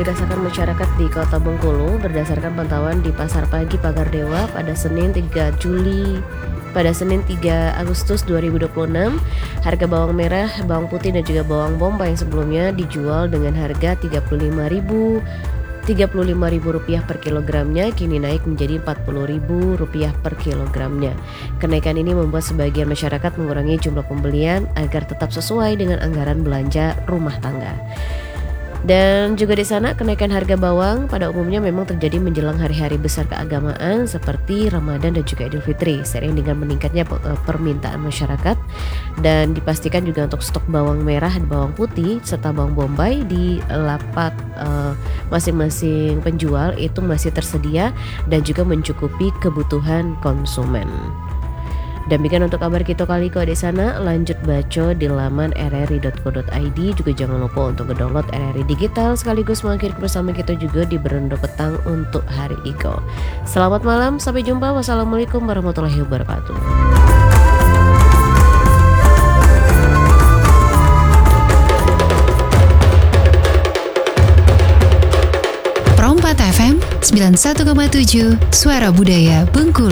dirasakan masyarakat di Kota Bengkulu berdasarkan pantauan di Pasar Pagi Pagar Dewa pada Senin 3 Agustus 2026, harga bawang merah, bawang putih dan juga bawang bombay yang sebelumnya dijual dengan harga Rp35.000 per kilogramnya kini naik menjadi Rp40.000 per kilogramnya. Kenaikan ini membuat sebagian masyarakat mengurangi jumlah pembelian agar tetap sesuai dengan anggaran belanja rumah tangga. Dan juga di sana kenaikan harga bawang pada umumnya memang terjadi menjelang hari-hari besar keagamaan seperti Ramadan dan juga Idul Fitri, seiring dengan meningkatnya permintaan masyarakat. Dan dipastikan juga untuk stok bawang merah dan bawang putih serta bawang bombay di lapak masing-masing penjual itu masih tersedia dan juga mencukupi kebutuhan konsumen. Demikian untuk kabar kita kali di sana. Lanjut baca di laman rri.co.id. Juga jangan lupa untuk download RRI Digital sekaligus mengakhiri bersama kita juga di Berendo Petang untuk hari Iko. Selamat malam, sampai jumpa. Wassalamualaikum warahmatullahi wabarakatuh. Pro 4 FM 91,7 Suara Budaya Bengkulu.